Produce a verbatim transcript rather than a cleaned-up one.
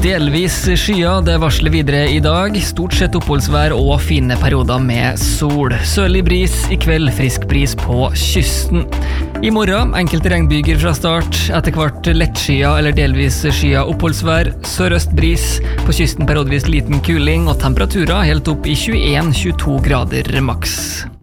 delvis skyer, det varsler videre i dag. Stort sett oppholdsvær og fine perioder med sol. Sørlig bris i kveld, frisk bris på kysten. I morgen, enkelte regnbyger fra start, etter hvert lettskyet eller delvis skyet oppholdsvær, sørøst bris, på kysten periodvis liten kuling og temperaturer helt opp i tjueen til tjueto grader maks.